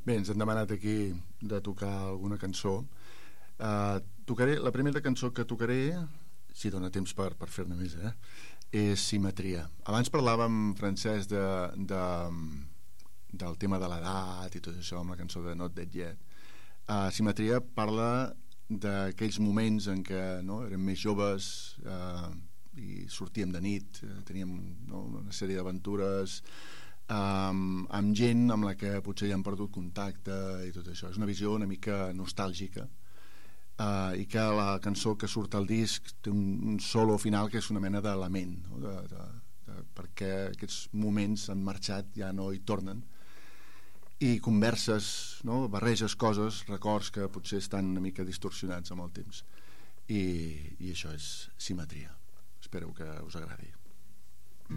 Bé, ens han demanat aquí de tocar alguna cançó. Tocaré, la primera cançó que tocaré, si dona temps per fer-ne més, és Simetria. Abans parlàvem, Francesc, del tema de l'edat i tot això, amb la cançó de Not Dead Yet. Simetria parla d'aquells moments en què érem més joves i sortíem de nit, teníem una sèrie d'aventures amb gent amb la que potser ja hem perdut contacte i tot això. És una visió una mica nostàlgica, i que la cançó que surt al disc té un solo final que és una mena de lament, perquè aquests moments han marxat, ja no hi tornen, i converses, barreges coses, records que potser estan una mica distorsionats amb el temps, i això és Simetria. Espero que us agradi.